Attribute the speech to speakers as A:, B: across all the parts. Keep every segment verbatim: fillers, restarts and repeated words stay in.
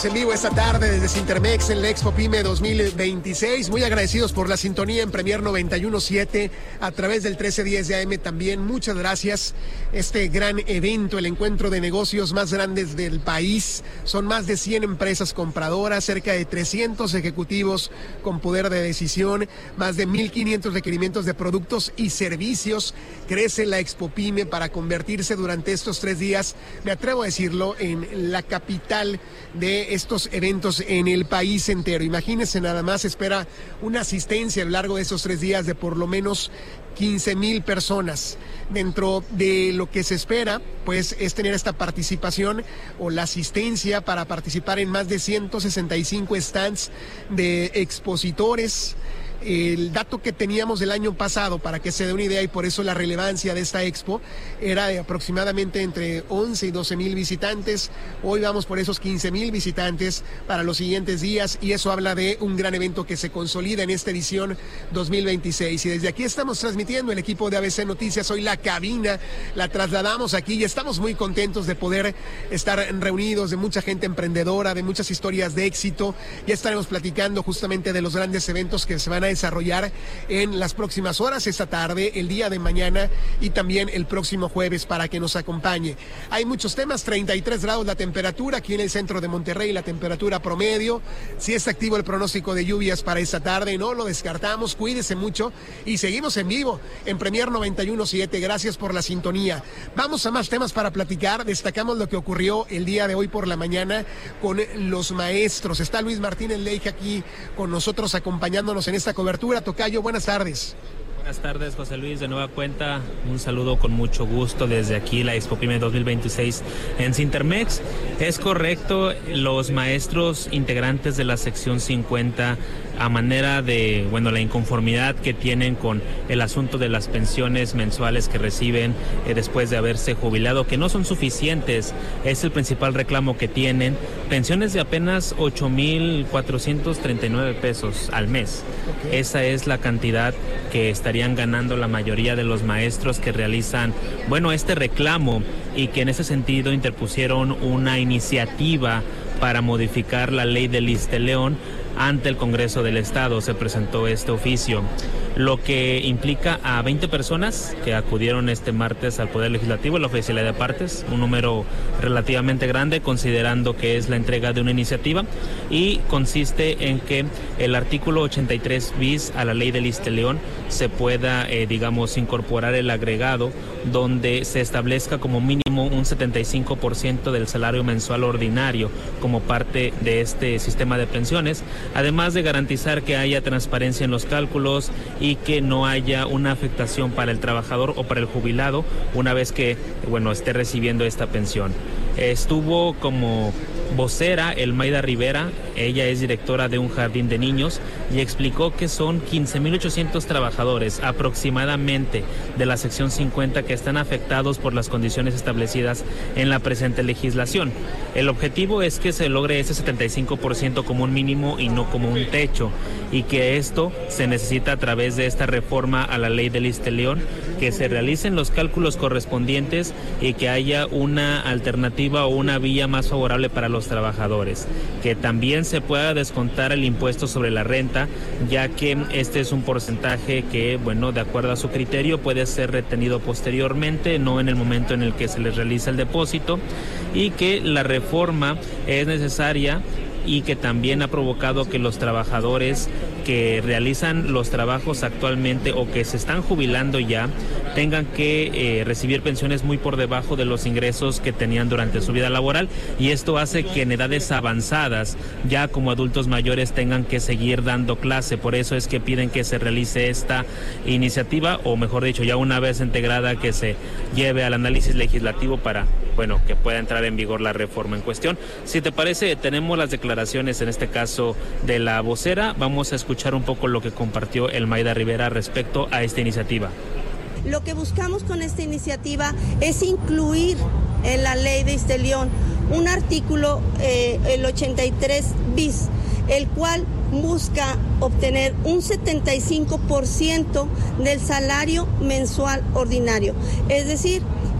A: Estamos en vivo esta tarde desde Sintermex en la Expo Pyme dos mil veintiséis. Muy agradecidos por la sintonía en Premier noventa y uno punto siete a través del trece diez de A M también. Muchas gracias. Este gran evento, el encuentro de negocios más grandes del país. Son más de cien empresas compradoras, cerca de trescientos ejecutivos con poder de decisión, más de mil quinientos requerimientos de productos y servicios. Crece la Expo Pyme para convertirse durante estos tres días, me atrevo a decirlo, en la capital de estos eventos en el país entero. Imagínense nada más, espera una asistencia a lo largo de esos tres días de por lo menos quince mil personas. Dentro de lo que se espera, pues, es tener esta participación o la asistencia para participar en más de ciento sesenta y cinco stands de expositores. El dato que teníamos del año pasado, para que se dé una idea, y por eso la relevancia de esta expo, era de aproximadamente entre once y doce mil visitantes. Hoy vamos por esos quince mil visitantes para los siguientes días, y eso habla de un gran evento que se consolida en esta edición dos mil veintiséis. Y desde aquí estamos transmitiendo el equipo de A B C Noticias. Hoy la cabina la trasladamos aquí y estamos muy contentos de poder estar reunidos, de mucha gente emprendedora, de muchas historias de éxito. Ya estaremos platicando justamente de los grandes eventos que se van a desarrollar en las próximas horas, esta tarde, el día de mañana y también el próximo jueves, para que nos acompañe. Hay muchos temas. Treinta y tres grados la temperatura aquí en el centro de Monterrey, la temperatura promedio. Si es activo el pronóstico de lluvias para esta tarde, no lo descartamos. Cuídese mucho y seguimos en vivo en Premier noventa y uno punto siete. Gracias por la sintonía. Vamos a más temas para platicar. Destacamos lo que ocurrió el día de hoy por la mañana con los maestros. Está Luis Martínez Leija aquí con nosotros acompañándonos en esta cobertura. Tocayo, buenas tardes.
B: Buenas tardes, José Luis, de nueva cuenta, un saludo con mucho gusto desde aquí, la Expo Pyme dos mil veintiséis en Sintermex. Es correcto, los maestros integrantes de la sección cincuenta, a manera de, bueno, la inconformidad que tienen con el asunto de las pensiones mensuales que reciben eh, después de haberse jubilado, que no son suficientes, es el principal reclamo que tienen, pensiones de apenas ocho mil cuatrocientos treinta y nueve pesos al mes. Okay. Esa es la cantidad que estarían ganando la mayoría de los maestros que realizan, bueno, este reclamo, y que en ese sentido interpusieron una iniciativa para modificar la ley del ISSSTE-León. Ante el Congreso del Estado se presentó este oficio, lo que implica a veinte personas que acudieron este martes al Poder Legislativo, la oficialidad de partes, un número relativamente grande considerando que es la entrega de una iniciativa, y consiste en que el artículo ochenta y tres bis a la ley del ISSSTE-León se pueda, eh, digamos, incorporar el agregado donde se establezca como mínimo un setenta y cinco por ciento del salario mensual ordinario como parte de este sistema de pensiones, además de garantizar que haya transparencia en los cálculos y que no haya una afectación para el trabajador o para el jubilado una vez que, bueno, esté recibiendo esta pensión. Estuvo como vocera Elmaida Rivera, ella es directora de un jardín de niños, y explicó que son quince mil ochocientos trabajadores aproximadamente de la sección cincuenta que están afectados por las condiciones establecidas en la presente legislación. El objetivo es que se logre ese setenta y cinco por ciento como un mínimo y no como un techo, y que esto se necesita a través de esta reforma a la ley del ISSSTE-León, que se realicen los cálculos correspondientes y que haya una alternativa o una vía más favorable para los trabajadores, que también se pueda descontar el impuesto sobre la renta, ya que este es un porcentaje que, bueno, de acuerdo a su criterio puede ser retenido posteriormente, no en el momento en el que se les realiza el depósito, y que la reforma es necesaria y que también ha provocado que los trabajadores que realizan los trabajos actualmente o que se están jubilando ya tengan que eh, recibir pensiones muy por debajo de los ingresos que tenían durante su vida laboral, y esto hace que en edades avanzadas, ya como adultos mayores, tengan que seguir dando clase. Por eso es que piden que se realice esta iniciativa, o mejor dicho, ya una vez integrada, que se lleve al análisis legislativo para, bueno, que pueda entrar en vigor la reforma en cuestión. Si te parece, tenemos las declaraciones, en este caso, de la vocera. Vamos a escuchar un poco lo que compartió Elmaida Rivera respecto a esta iniciativa.
C: Lo que buscamos con esta iniciativa es incluir en la ley de ISSSTE-León un artículo, eh, el ochenta y tres bis, el cual busca obtener un setenta y cinco por ciento del salario mensual ordinario. Es decir,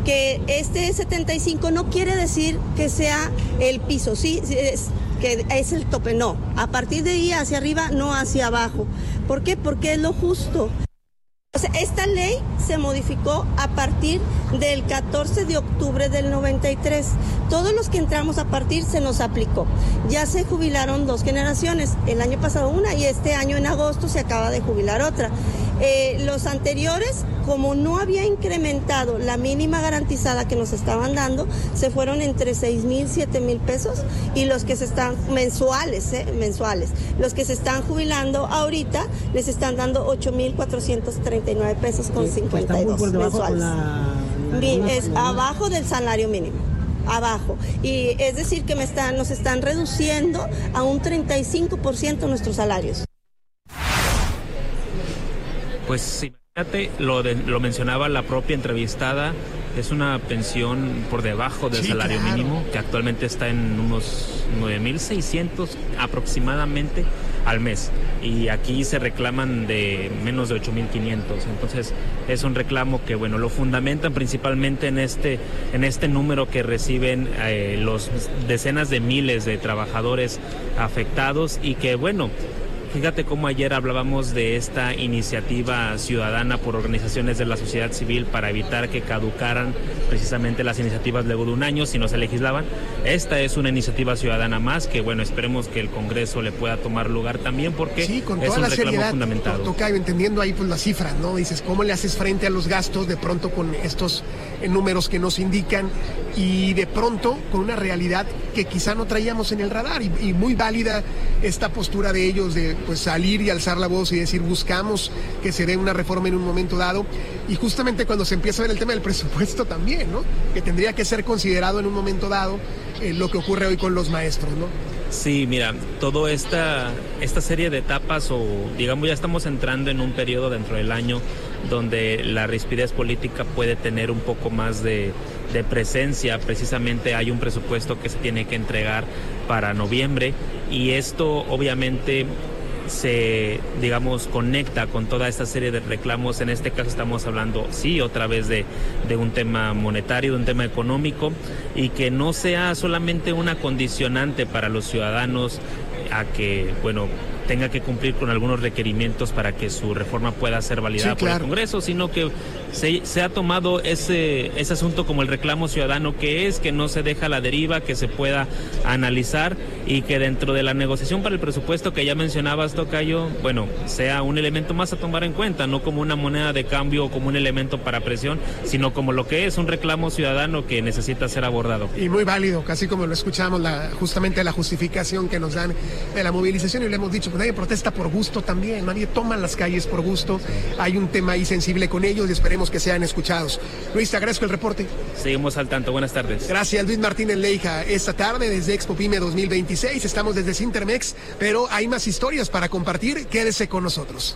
C: que este setenta y cinco no quiere decir que sea el piso, sí, es, que es el tope, no. A partir de ahí hacia arriba, no hacia abajo. ¿Por qué? Porque es lo justo. O sea, esta ley se modificó a partir del catorce de octubre del noventa y tres. Todos los que entramos a partir se nos aplicó. Ya se jubilaron dos generaciones, el año pasado una y este año en agosto se acaba de jubilar otra. Eh, los anteriores, como no había incrementado la mínima garantizada que nos estaban dando, se fueron entre seis mil, siete mil pesos, y los que se están mensuales, eh, mensuales, los que se están jubilando ahorita les están dando ocho mil cuatrocientos treinta y nueve pesos con cincuenta y dos mensuales. La, la, es la, abajo del salario mínimo. Abajo, y es decir que me están, nos están reduciendo a un treinta y cinco por ciento nuestros salarios.
B: Pues imagínate, lo, de, lo mencionaba la propia entrevistada, es una pensión por debajo del sí, salario claro. mínimo, que actualmente está en unos nueve mil seiscientos aproximadamente al mes, y aquí se reclaman de menos de ocho mil quinientos. Entonces es un reclamo que, bueno, lo fundamentan principalmente en este en este número que reciben eh, los decenas de miles de trabajadores afectados, y que, bueno, fíjate cómo ayer hablábamos de esta iniciativa ciudadana por organizaciones de la sociedad civil para evitar que caducaran precisamente las iniciativas luego de un año si no se legislaban. Esta es una iniciativa ciudadana más que, bueno, esperemos que el Congreso le pueda tomar lugar también, porque
A: sí, con
B: es
A: toda
B: un
A: la
B: reclamo
A: seriedad,
B: fundamentado.
A: Tocayo, entendiendo ahí pues las cifras, ¿no? Dices, ¿cómo le haces frente a los gastos de pronto con estos eh, números que nos indican, y de pronto con una realidad que quizá no traíamos en el radar? Y, y muy válida esta postura de ellos de pues salir y alzar la voz y decir, buscamos que se dé una reforma en un momento dado, y justamente cuando se empieza a ver el tema del presupuesto también, ¿no? Que tendría que ser considerado en un momento dado eh, lo que ocurre hoy con los maestros, ¿no?
B: Sí, mira, toda esta, esta serie de etapas, o digamos ya estamos entrando en un periodo dentro del año donde la rispidez política puede tener un poco más de, de presencia. Precisamente hay un presupuesto que se tiene que entregar para noviembre, y esto obviamente se, digamos, conecta con toda esta serie de reclamos. En este caso estamos hablando, sí, otra vez de, de un tema monetario, de un tema económico, y que no sea solamente una condicionante para los ciudadanos a que, bueno, tenga que cumplir con algunos requerimientos para que su reforma pueda ser validada sí, claro. por el Congreso, sino que se, se ha tomado ese, ese asunto como el reclamo ciudadano que es, que no se deja a la deriva, que se pueda analizar, y que dentro de la negociación para el presupuesto que ya mencionabas, Tocayo, bueno, sea un elemento más a tomar en cuenta, no como una moneda de cambio o como un elemento para presión, sino como lo que es un reclamo ciudadano que necesita ser abordado.
A: Y muy válido, casi como lo escuchamos, la, justamente la justificación que nos dan de la movilización, y le hemos dicho, pues nadie protesta por gusto también, nadie toma las calles por gusto, hay un tema ahí sensible con ellos y esperemos que sean escuchados. Luis, te agradezco el reporte.
B: Seguimos al tanto, buenas tardes.
A: Gracias, Luis Martínez Leija. Esta tarde desde Expo Pyme dos mil veintiséis, estamos desde Sintermex, pero hay más historias para compartir, quédese con nosotros.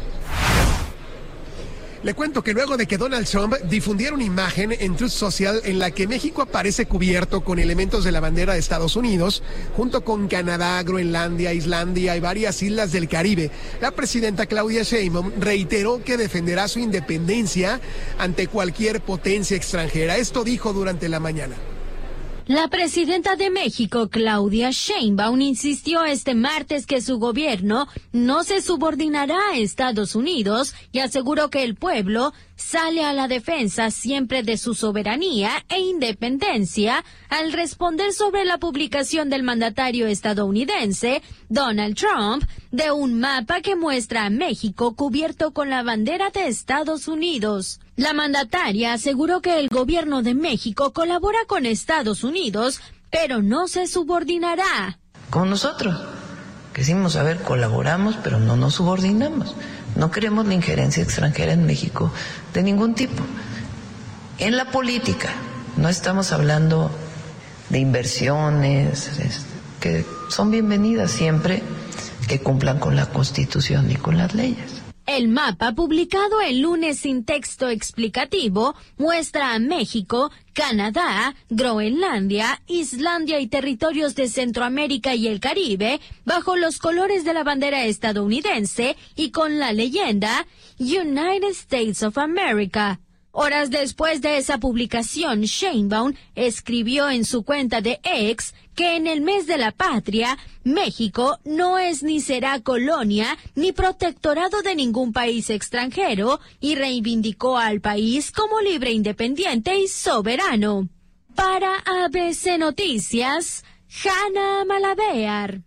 A: Le cuento que luego de que Donald Trump difundiera una imagen en Truth Social en la que México aparece cubierto con elementos de la bandera de Estados Unidos, junto con Canadá, Groenlandia, Islandia y varias islas del Caribe, la presidenta Claudia Sheinbaum reiteró que defenderá su independencia ante cualquier potencia extranjera. Esto dijo durante la mañana.
D: La presidenta de México, Claudia Sheinbaum, insistió este martes que su gobierno no se subordinará a Estados Unidos y aseguró que el pueblo sale a la defensa siempre de su soberanía e independencia al responder sobre la publicación del mandatario estadounidense, Donald Trump, de un mapa que muestra a México cubierto con la bandera de Estados Unidos. La mandataria aseguró que el gobierno de México colabora con Estados Unidos, pero no se subordinará.
E: Con nosotros, que decimos, a ver, colaboramos, pero no nos subordinamos. No queremos la injerencia extranjera en México de ningún tipo. En la política, no estamos hablando de inversiones, que son bienvenidas siempre que cumplan con la Constitución y con las leyes.
D: El mapa, publicado el lunes sin texto explicativo, muestra a México, Canadá, Groenlandia, Islandia y territorios de Centroamérica y el Caribe bajo los colores de la bandera estadounidense y con la leyenda United States of America. Horas después de esa publicación, Sheinbaum escribió en su cuenta de X que en el mes de la patria, México no es ni será colonia ni protectorado de ningún país extranjero y reivindicó al país como libre, independiente y soberano. Para A B C Noticias, Hanna Malavéar.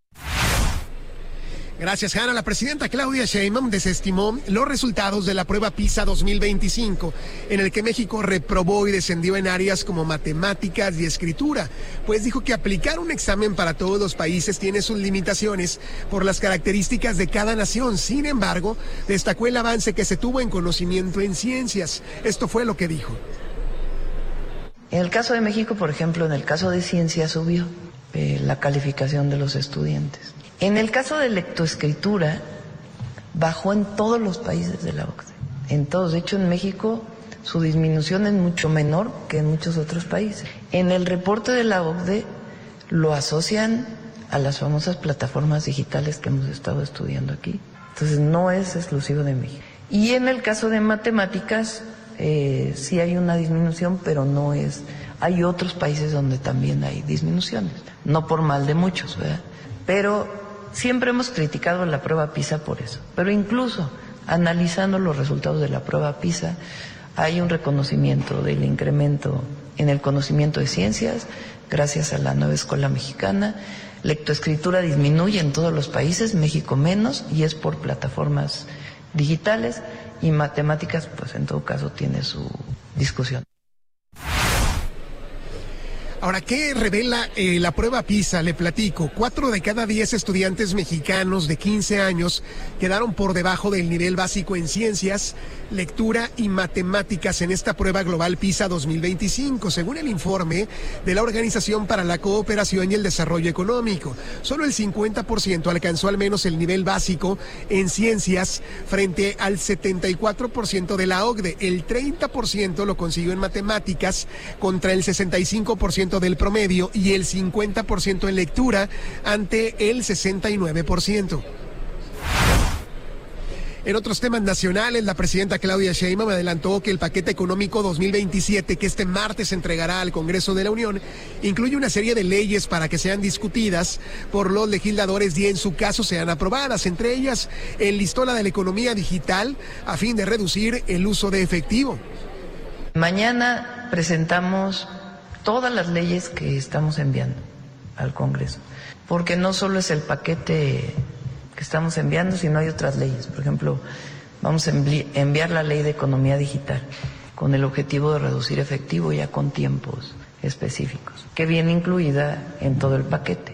A: Gracias, Hanna. La presidenta Claudia Sheinbaum desestimó los resultados de la prueba PISA dos mil veinticinco, en el que México reprobó y descendió en áreas como matemáticas y escritura, pues dijo que aplicar un examen para todos los países tiene sus limitaciones por las características de cada nación. Sin embargo, destacó el avance que se tuvo en conocimiento en ciencias. Esto fue lo que dijo.
E: En el caso de México, por ejemplo, en el caso de ciencias subió eh, la calificación de los estudiantes. En el caso de lectoescritura, bajó en todos los países de la O C D E, en todos. De hecho, en México su disminución es mucho menor que en muchos otros países. En el reporte de la O C D E lo asocian a las famosas plataformas digitales que hemos estado estudiando aquí. Entonces, no es exclusivo de México. Y en el caso de matemáticas, eh, sí hay una disminución, pero no es... Hay otros países donde también hay disminuciones, no por mal de muchos, ¿verdad? Pero siempre hemos criticado la prueba PISA por eso. Pero incluso analizando los resultados de la prueba PISA, hay un reconocimiento del incremento en el conocimiento de ciencias gracias a la nueva escuela mexicana. Lectoescritura disminuye en todos los países, México menos, y es por plataformas digitales, y matemáticas, pues en todo caso tiene su discusión.
A: Ahora, ¿qué revela eh, la prueba PISA? Le platico. Cuatro de cada diez estudiantes mexicanos de quince años quedaron por debajo del nivel básico en ciencias, lectura y matemáticas en esta prueba global PISA dos mil veinticinco, según el informe de la Organización para la Cooperación y el Desarrollo Económico. Solo el cincuenta por ciento alcanzó al menos el nivel básico en ciencias frente al setenta y cuatro por ciento de la O C D E. El treinta por ciento lo consiguió en matemáticas contra el sesenta y cinco por ciento del promedio y el cincuenta por ciento en lectura ante el sesenta y nueve por ciento. En otros temas nacionales, la presidenta Claudia Sheinbaum adelantó que el paquete económico dos mil veintisiete, que este martes se entregará al Congreso de la Unión, incluye una serie de leyes para que sean discutidas por los legisladores y en su caso sean aprobadas. Entre ellas, enlistó la de la economía digital a fin de reducir el uso de efectivo.
E: Mañana presentamos todas las leyes que estamos enviando al Congreso, porque no solo es el paquete que estamos enviando, sino hay otras leyes. Por ejemplo, vamos a enviar la ley de economía digital con el objetivo de reducir efectivo ya con tiempos específicos, que viene incluida en todo el paquete.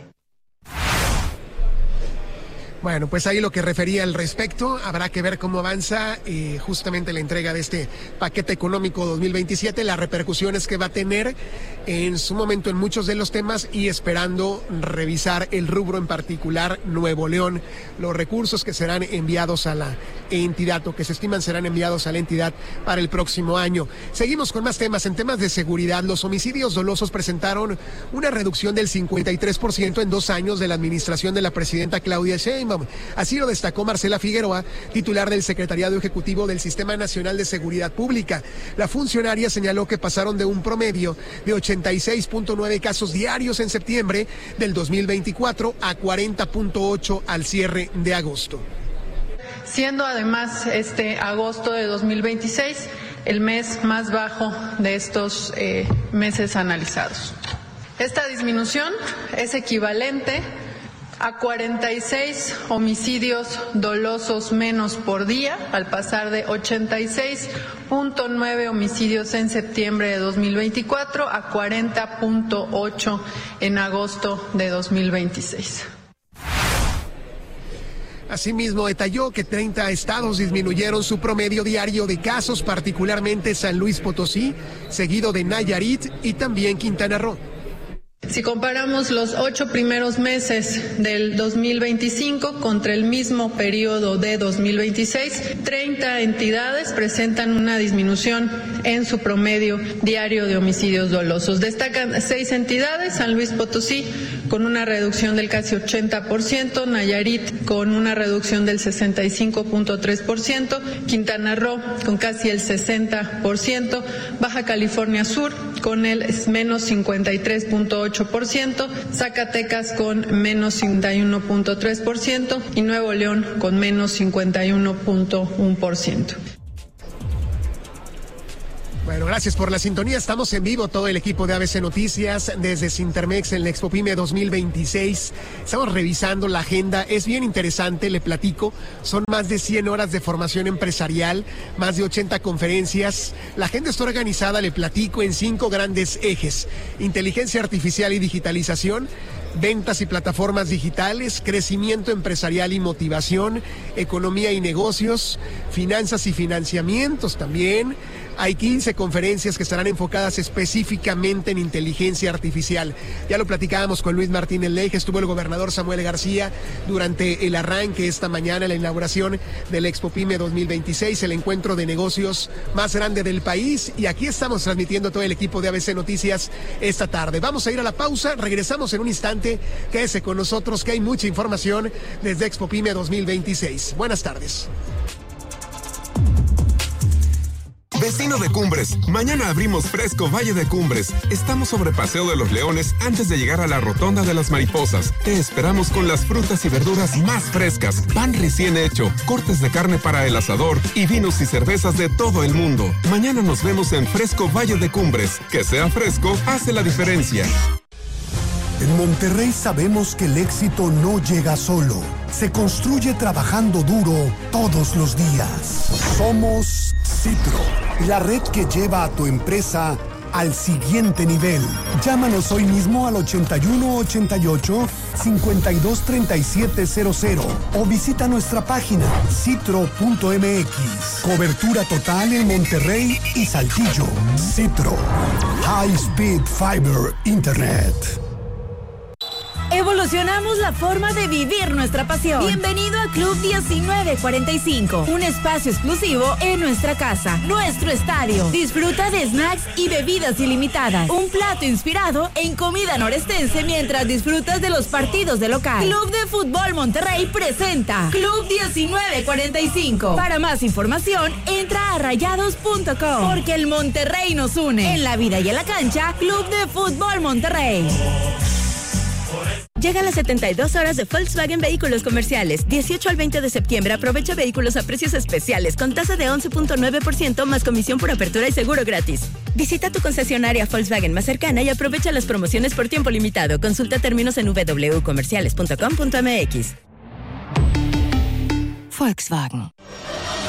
A: Bueno, pues ahí lo que refería al respecto. Habrá que ver cómo avanza eh, justamente la entrega de este paquete económico dos mil veintisiete, las repercusiones que va a tener en su momento en muchos de los temas y esperando revisar el rubro en particular Nuevo León, los recursos que serán enviados a la entidad o que se estiman serán enviados a la entidad para el próximo año. Seguimos con más temas. En temas de seguridad, los homicidios dolosos presentaron una reducción del cincuenta y tres por ciento en dos años de la administración de la presidenta Claudia Sheinbaum. Así lo destacó Marcela Figueroa, titular del Secretariado Ejecutivo del Sistema Nacional de Seguridad Pública. La funcionaria señaló que pasaron de un promedio de ochenta y seis punto nueve casos diarios en septiembre del dos mil veinticuatro a cuarenta punto ocho al cierre de agosto.
F: Siendo además este agosto de dos mil veintiséis el mes más bajo de estos eh, meses analizados. Esta disminución es equivalente a cuarenta y seis homicidios dolosos menos por día, al pasar de ochenta y seis punto nueve homicidios en septiembre de dos mil veinticuatro a cuarenta punto ocho en agosto de dos mil veintiséis.
A: Asimismo, detalló que treinta estados disminuyeron su promedio diario de casos, particularmente San Luis Potosí, seguido de Nayarit y también Quintana Roo.
F: Si comparamos los ocho primeros meses del dos mil veinticinco contra el mismo periodo de dos mil veintiséis, treinta entidades presentan una disminución en su promedio diario de homicidios dolosos. Destacan seis entidades: San Luis Potosí con una reducción del casi ochenta por ciento, Nayarit con una reducción del sesenta y cinco punto tres por ciento, Quintana Roo con casi el sesenta por ciento, Baja California Sur con el menos cincuenta y tres punto ocho por ciento, Zacatecas con menos cincuenta y uno punto tres por ciento y Nuevo León con menos cincuenta y uno punto uno por ciento.
A: Bueno, gracias por la sintonía. Estamos en vivo, todo el equipo de A B C Noticias, desde Sintermex en la Expo Pyme dos mil veintiséis. Estamos revisando la agenda. Es bien interesante, le platico. Son más de cien horas de formación empresarial, más de ochenta conferencias. La agenda está organizada, le platico, en cinco grandes ejes: inteligencia artificial y digitalización, ventas y plataformas digitales, crecimiento empresarial y motivación, economía y negocios, finanzas y financiamientos también. Hay quince conferencias que estarán enfocadas específicamente en inteligencia artificial. Ya lo platicábamos con Luis Martínez Leija, estuvo el gobernador Samuel García durante el arranque esta mañana, la inauguración del Expo Pyme dos mil veintiséis, el encuentro de negocios más grande del país, y aquí estamos transmitiendo todo el equipo de A B C Noticias esta tarde. Vamos a ir a la pausa, regresamos en un instante. Quédese con nosotros que hay mucha información desde Expo Pyme dos mil veintiséis. Buenas tardes.
G: Vecino de Cumbres, mañana abrimos Fresco Valle de Cumbres. Estamos sobre Paseo de los Leones antes de llegar a la Rotonda de las Mariposas. Te esperamos con las frutas y verduras más frescas, pan recién hecho, cortes de carne para el asador y vinos y cervezas de todo el mundo. Mañana nos vemos en Fresco Valle de Cumbres. Que sea fresco hace la diferencia.
H: En Monterrey sabemos que el éxito no llega solo. Se construye trabajando duro todos los días. Somos Citro, la red que lleva a tu empresa al siguiente nivel. Llámanos hoy mismo al ochenta y uno ochenta y ocho cincuenta y dos treinta y siete cero cero o visita nuestra página citro punto m x. Cobertura total en Monterrey y Saltillo. Citro, High Speed Fiber Internet.
I: Evolucionamos la forma de vivir nuestra pasión. Bienvenido a Club diecinueve cuarenta y cinco, un espacio exclusivo en nuestra casa, nuestro estadio. Disfruta de snacks y bebidas ilimitadas, un plato inspirado en comida norestense mientras disfrutas de los partidos de local. Club de Fútbol Monterrey presenta Club diecinueve cuarenta y cinco. Para más información, entra a rayados punto com, porque el Monterrey nos une. En la vida y en la cancha, Club de Fútbol Monterrey. Llegan las setenta y dos horas de Volkswagen Vehículos Comerciales. dieciocho al veinte de septiembre aprovecha vehículos a precios especiales con tasa de once punto nueve por ciento más comisión por apertura y seguro gratis. Visita tu concesionaria Volkswagen más cercana y aprovecha las promociones por tiempo limitado. Consulta términos en w w w punto comerciales punto com punto m x. Volkswagen.